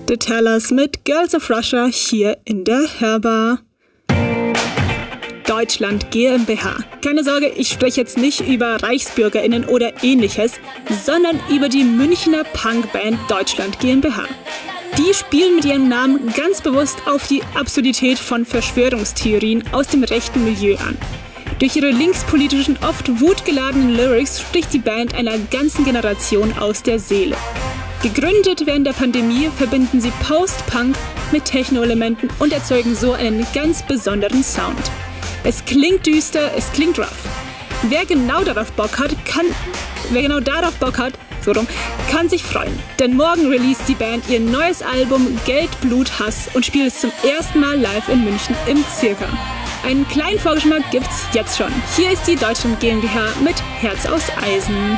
The Tellers mit Girls of Russia hier in der Hörbar. Deutschland GmbH. Keine Sorge, ich spreche jetzt nicht über ReichsbürgerInnen oder ähnliches, sondern über die Münchner Punkband Deutschland GmbH. Die spielen mit ihrem Namen ganz bewusst auf die Absurdität von Verschwörungstheorien aus dem rechten Milieu an. Durch ihre linkspolitischen, oft wutgeladenen Lyrics spricht die Band einer ganzen Generation aus der Seele. Gegründet während der Pandemie verbinden sie Post-Punk mit Techno-Elementen und erzeugen so einen ganz besonderen Sound. Es klingt düster, es klingt rough. Wer genau darauf Bock hat, kann sich freuen. Denn morgen release die Band ihr neues Album Geld, Blut, Hass und spielt es zum ersten Mal live in München im Circa. Einen kleinen Vorgeschmack gibt's jetzt schon. Hier ist die Deutschland GmbH mit Herz aus Eisen.